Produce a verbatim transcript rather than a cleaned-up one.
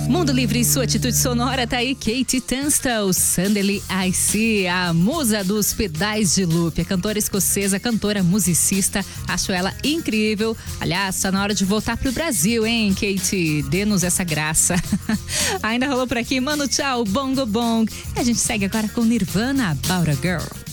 Mundo Livre e sua atitude sonora, tá aí Katie Tunstall, Suddenly I See, a musa dos pedais de loop, a cantora escocesa, cantora, musicista, acho ela incrível. Aliás, tá na hora de voltar pro Brasil, hein, Katie? Dê-nos essa graça. Ainda rolou por aqui, Mano Tchau, Bongo Bong. E a gente segue agora com Nirvana, About a Girl.